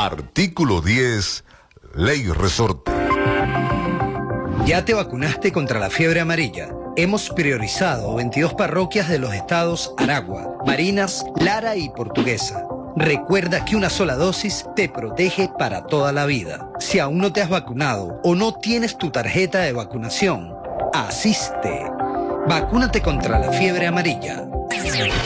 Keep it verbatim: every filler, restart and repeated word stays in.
Artículo diez. Ley Resorte. ¿Ya te vacunaste contra la fiebre amarilla? Hemos priorizado veintidós parroquias de los estados Aragua, Barinas, Lara y Portuguesa. Recuerda que una sola dosis te protege para toda la vida. Si aún no te has vacunado o no tienes tu tarjeta de vacunación, asiste. Vacúnate contra la fiebre amarilla.